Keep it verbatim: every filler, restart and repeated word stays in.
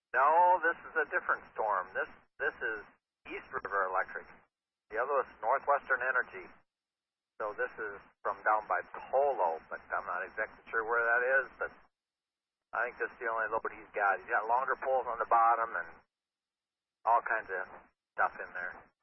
No, this is a different storm. This this is East River Electric. The other is Northwestern Energy. So this is from down by Polo, but I'm not exactly sure where that is. But I think this is the only load he's got. He's got longer poles on the bottom and all kinds of stuff in there.